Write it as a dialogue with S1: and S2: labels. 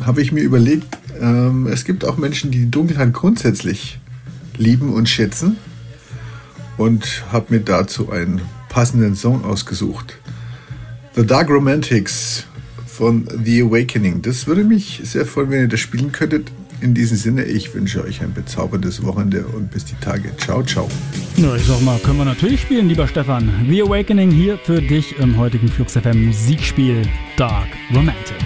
S1: habe ich mir überlegt, es gibt auch Menschen, die die Dunkelheit grundsätzlich lieben und schätzen, und habe mir dazu einen passenden Song ausgesucht. The Dark Romantics von The Awakening. Das würde mich sehr freuen, wenn ihr das spielen könntet. In diesem Sinne, ich wünsche euch ein bezauberndes Wochenende und bis die Tage. Ciao, ciao.
S2: Na, ich sag mal, können wir natürlich spielen, lieber Stefan. The Awakening hier für dich im heutigen Flux FM Musikspiel Dark Romantics.